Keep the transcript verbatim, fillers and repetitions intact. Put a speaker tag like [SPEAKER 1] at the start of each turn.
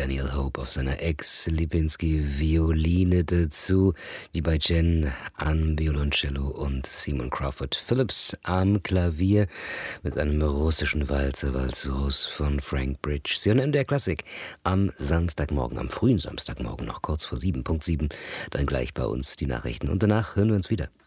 [SPEAKER 1] Daniel Hope auf seiner Ex-Lipinski-Violine dazu, die bei Jen am Violoncello und Simon Crawford Phillips am Klavier mit einem russischen Walzer, Walzerus von Frank Bridge. Sie hören M D R Klassik am Samstagmorgen, am frühen Samstagmorgen, noch kurz vor sieben, Punkt sieben, dann gleich bei uns die Nachrichten und danach hören wir uns wieder.